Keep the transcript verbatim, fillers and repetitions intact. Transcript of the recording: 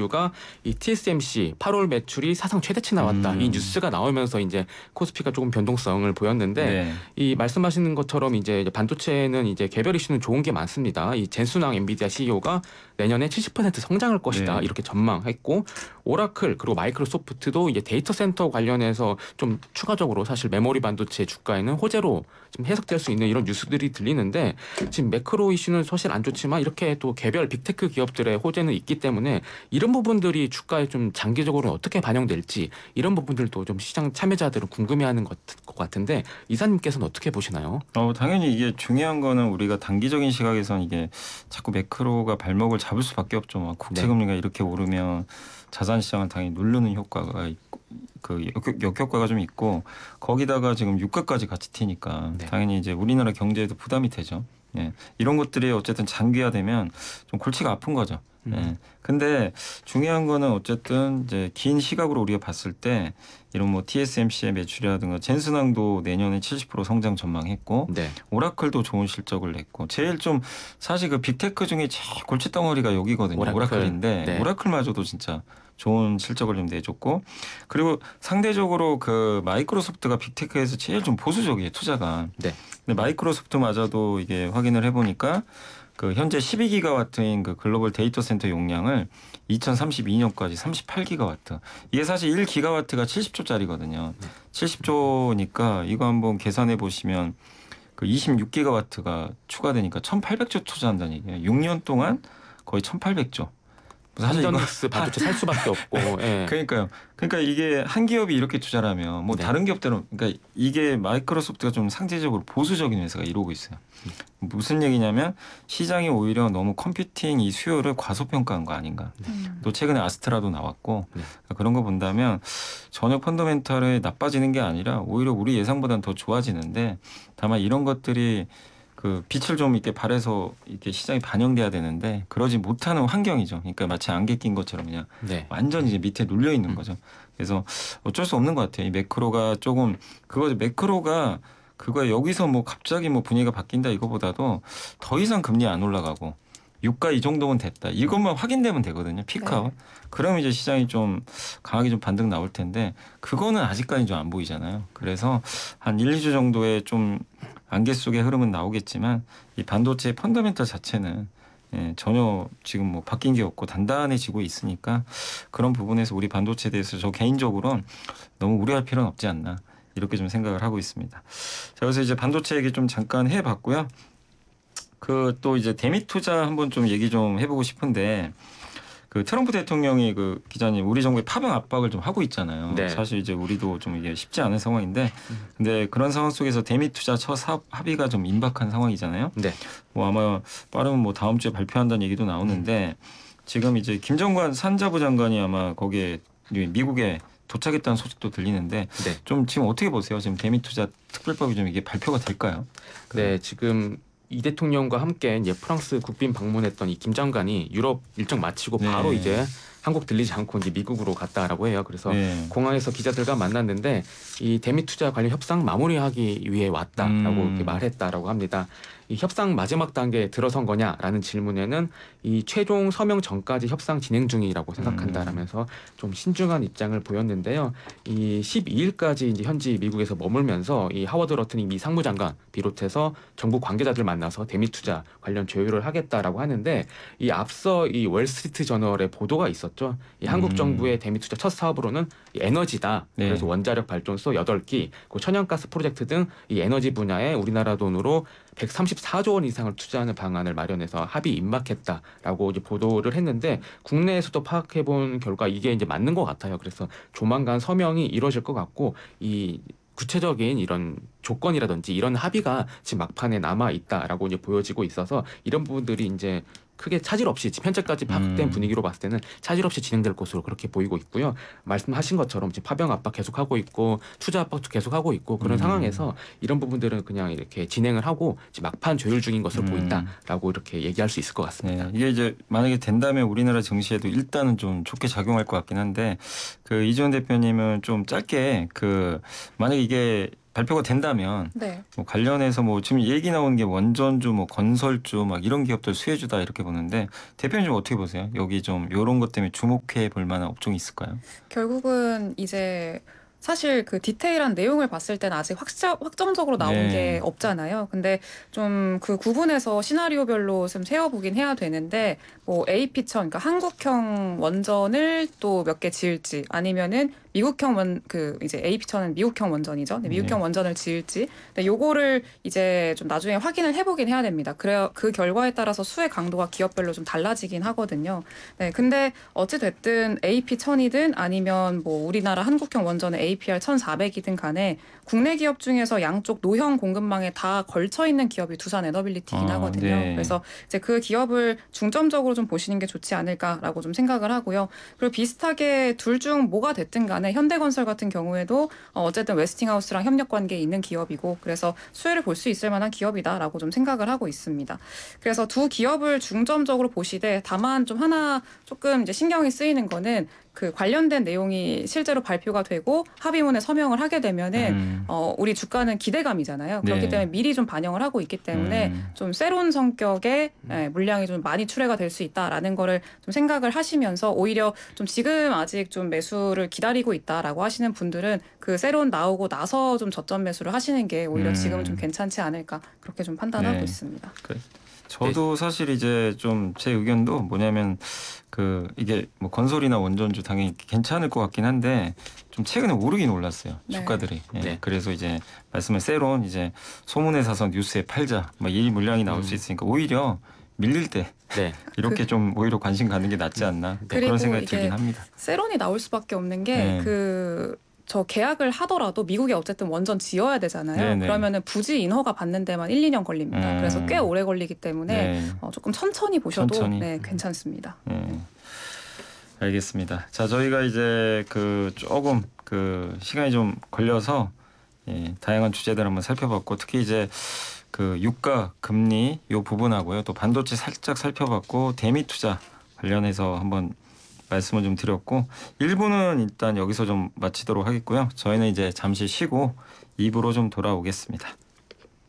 이유가 이 티에스엠씨 팔월 매출이 사상 최대치 나왔다. 음. 이 뉴스가 나오면서 이제 코스피가 조금 변동성을 보였는데 네. 이 말씀하시는 것처럼 이제 반도체는 이제 개별 이슈는 좋은 게 많습니다. 이 젠순왕 엔비디아 씨이오가 내년에 칠십 퍼센트 성장할 것이다. 네. 이렇게 전망했고 오라클 그리고 마이크로소프트도 이제 데이터 센터 관련해서 좀 추가적으로 사실 메모리 반도체 주가에는 호재로 좀 해석될 수 있는 이런 뉴스들이 들리는데 지금 매크로 이슈는 사실 안 좋지만 이렇게 또 개별 빅테크 기업들의 호재는 있기 때문에 이런 부분들이 주가에 좀 장기적으로 어떻게 반영될지 이런 부분들도 좀 시장 참여자들은 궁금해하는 것, 것 같은데 이사님께서는 어떻게 보시나요? 어, 당연히 이게 중요한 거는 우리가 단기적인 시각에선 이게 자꾸 매크로가 발목을 잡을 수밖에 없죠. 막 국채금리가 네. 이렇게 오르면 자산 시장을 당연히 누르는 효과가 있고 그 역, 역효과가 좀 있고 거기다가 지금 유가까지 같이 튀니까 네. 당연히 이제 우리나라 경제에도 부담이 되죠. 예. 이런 것들이 어쨌든 장기화되면 좀 골치가 아픈 거죠. 음. 예. 근데 중요한 거는 어쨌든 이제 긴 시각으로 우리가 봤을 때 이런 뭐 티에스엠씨의 매출이라든가 젠슨항도 내년에 칠십 퍼센트 성장 전망했고 네. 오라클도 좋은 실적을 냈고 제일 좀 사실 그 빅테크 중에 제일 골칫덩어리가 여기거든요. 오라클. 오라클인데 네. 오라클마저도 진짜 좋은 실적을 좀 내줬고 그리고 상대적으로 그 마이크로소프트가 빅테크에서 제일 좀 보수적이에요. 투자가. 네. 근데 마이크로소프트마저도 이게 확인을 해보니까 그 현재 십이 기가와트인 그 글로벌 데이터 센터 용량을 이천삼십이 년까지 삼십팔 기가와트. 이게 사실 일 기가와트가 칠십 조짜리거든요. 네. 칠십 조니까 이거 한번 계산해 보시면 그 이십육 기가와트가 추가되니까 천팔백 조 투자한다는 얘기예요. 육 년 동안 거의 천팔백 조. 사실 이거 반도체 살 수밖에 없고. 예. 그러니까요. 그러니까 이게 한 기업이 이렇게 투자라면 뭐 네. 다른 기업들은 그러니까 이게 마이크로소프트가 좀 상대적으로 보수적인 회사가 이러고 있어요. 음. 무슨 얘기냐면 시장이 오히려 너무 컴퓨팅 이 수요를 과소평가한 거 아닌가. 음. 또 최근에 아스트라도 나왔고 네. 그런 거 본다면 전혀 펀더멘털이 나빠지는 게 아니라 오히려 우리 예상보다는 더 좋아지는데 다만 이런 것들이 그 빛을 좀 이렇게 발해서 이렇게 시장이 반영돼야 되는데 그러지 못하는 환경이죠. 그러니까 마치 안개 낀 것처럼 그냥 네. 완전히 이제 밑에 눌려 있는 거죠. 그래서 어쩔 수 없는 것 같아요. 이 매크로가 조금 그거 매크로가 그거 여기서 뭐 갑자기 뭐 분위기가 바뀐다 이거보다도 더 이상 금리 안 올라가고 유가 이 정도면 됐다. 이것만 확인되면 되거든요. 피크아웃. 네. 그러면 이제 시장이 좀 강하게 좀 반등 나올 텐데 그거는 아직까지 좀 안 보이잖아요. 그래서 한 일, 이 주 정도의 좀 안개 속의 흐름은 나오겠지만 이 반도체 펀더멘털 자체는 예, 전혀 지금 뭐 바뀐 게 없고 단단해지고 있으니까 그런 부분에서 우리 반도체에 대해서 저 개인적으로는 너무 우려할 필요는 없지 않나 이렇게 좀 생각을 하고 있습니다. 자, 그래서 이제 반도체 얘기 좀 잠깐 해봤고요. 그 또 이제 대미 투자 한번 좀 얘기 좀 해보고 싶은데 그 트럼프 대통령이 그 기자님 우리 정부에 파병 압박을 좀 하고 있잖아요. 네. 사실 이제 우리도 좀 이게 쉽지 않은 상황인데 근데 그런 상황 속에서 대미 투자 첫 사업 합의가 좀 임박한 상황이잖아요. 네. 뭐 아마 빠르면 뭐 다음 주에 발표한다는 얘기도 나오는데 지금 이제 김정관 산자부 장관이 아마 거기에 미국에 도착했다는 소식도 들리는데 네. 좀 지금 어떻게 보세요? 지금 대미 투자 특별법이 좀 이게 발표가 될까요? 네, 지금 이 대통령과 함께 이제 프랑스 국빈 방문했던 이 김 장관이 유럽 일정 마치고 네. 바로 이제 한국 들리지 않고 이제 미국으로 갔다라고 해요. 그래서 네. 공항에서 기자들과 만났는데 이 대미 투자 관련 협상 마무리하기 위해 왔다라고 음. 이렇게 말했다라고 합니다. 이 협상 마지막 단계에 들어선 거냐라는 질문에는 이 최종 서명 전까지 협상 진행 중이라고 생각한다라면서 좀 신중한 입장을 보였는데요. 이 십이 일까지 이제 현지 미국에서 머물면서 이 하워드 러트닝 미 상무장관 비롯해서 정부 관계자들 만나서 대미 투자 관련 조율을 하겠다라고 하는데 이 앞서 이 월스트리트 저널의 보도가 있었죠. 이 한국 정부의 대미 투자 첫 사업으로는 이 에너지다. 네. 그래서 원자력 발전소 여덟 기, 그 천연가스 프로젝트 등 이 에너지 분야에 우리나라 돈으로 백삼십사조 원 이상을 투자하는 방안을 마련해서 합의 임박했다라고 이제 보도를 했는데 국내에서도 파악해 본 결과 이게 이제 맞는 것 같아요. 그래서 조만간 서명이 이루어질 것 같고 이 구체적인 이런 조건이라든지 이런 합의가 지금 막판에 남아 있다라고 이제 보여지고 있어서 이런 부분들이 이제 크게 차질 없이 지금 현재까지 파악된 음. 분위기로 봤을 때는 차질 없이 진행될 것으로 그렇게 보이고 있고요. 말씀하신 것처럼 지금 파병 압박 계속하고 있고 투자 압박도 계속하고 있고 그런 음. 상황에서 이런 부분들은 그냥 이렇게 진행을 하고 지금 막판 조율 중인 것으로 음. 보인다라고 이렇게 얘기할 수 있을 것 같습니다. 네. 이게 이제 만약에 된다면 우리나라 증시에도 일단은 좀 좋게 작용할 것 같긴 한데 그 이지원 대표님은 좀 짧게 그 만약에 이게 발표가 된다면 네. 뭐 관련해서 뭐 지금 얘기 나오는 게 원전주, 뭐 건설주 막 이런 기업들 수혜주다 이렇게 보는데 대표님 좀 어떻게 보세요? 여기 좀 이런 것 때문에 주목해 볼 만한 업종이 있을까요? 결국은 이제 사실 그 디테일한 내용을 봤을 때는 아직 확정, 확정적으로 나온 네. 게 없잖아요. 근데 좀 그 구분해서 시나리오별로 좀 세워보긴 해야 되는데 뭐 에이피천, 그러니까 한국형 원전을 또 몇 개 지을지 아니면은 미국형 원, 그 이제 에이피천은 미국형 원전이죠. 네, 미국형 네. 원전을 지을지. 근데 요거를 이제 좀 나중에 확인을 해보긴 해야 됩니다. 그래 그 결과에 따라서 수혜 강도가 기업별로 좀 달라지긴 하거든요. 네, 근데 어찌 됐든 에이피천이든 아니면 뭐 우리나라 한국형 원전의 에이피알 천사백이든 간에 국내 기업 중에서 양쪽 노형 공급망에 다 걸쳐 있는 기업이 두산 에너빌리티이긴 아, 하거든요. 네. 그래서 이제 그 기업을 중점적으로 좀 보시는 게 좋지 않을까라고 좀 생각을 하고요. 그리고 비슷하게 둘 중 뭐가 됐든 간에 현대건설 같은 경우에도 어, 어쨌든 웨스팅하우스랑 협력 관계에 있는 기업이고 그래서 수혜를 볼 수 있을 만한 기업이다라고 좀 생각을 하고 있습니다. 그래서 두 기업을 중점적으로 보시되 다만 좀 하나 조금 이제 신경이 쓰이는 거는 그 관련된 내용이 실제로 발표가 되고 합의문에 서명을 하게 되면은 음. 어, 우리 주가는 기대감이잖아요. 그렇기 네. 때문에 미리 좀 반영을 하고 있기 때문에 음. 좀 새로운 성격의 예, 물량이 좀 많이 출회가 될 수 있다라는 거를 좀 생각을 하시면서 오히려 좀 지금 아직 좀 매수를 기다리고 있다라고 하시는 분들은 그 새로운 나오고 나서 좀 저점 매수를 하시는 게 오히려 음. 지금은 좀 괜찮지 않을까 그렇게 좀 판단하고 네. 있습니다. 그래. 저도 사실 이제 좀 제 의견도 뭐냐면 그 이게 뭐 건설이나 원전주 당연히 괜찮을 것 같긴 한데 좀 최근에 오르긴 올랐어요. 네. 주가들이. 예. 네. 그래서 이제 말씀을 세론 이제 소문에 사서 뉴스에 팔자 막 이 물량이 나올 음. 수 있으니까 오히려 밀릴 때 네. 이렇게 그, 좀 오히려 관심 갖는 게 낫지 않나 네, 그리고 그런 생각이 이게 들긴 합니다. 세론이 나올 수밖에 없는 게 네. 그 저 계약을 하더라도 미국이 어쨌든 원전 지어야 되잖아요. 네네. 그러면은 부지 인허가 받는 데만 일, 이 년 걸립니다. 음. 그래서 꽤 오래 걸리기 때문에 네. 어, 조금 천천히 보셔도 천천히. 네, 괜찮습니다. 네. 알겠습니다. 자, 저희가 이제 그 조금 그 시간이 좀 걸려서 예, 다양한 주제들 한번 살펴봤고 특히 이제 그 유가, 금리 요 부분하고요. 또 반도체 살짝 살펴봤고 대미 투자 관련해서 한번 말씀을 좀 드렸고 일 부는 일단 여기서 좀 마치도록 하겠고요. 저희는 이제 잠시 쉬고 이 부로 좀 돌아오겠습니다.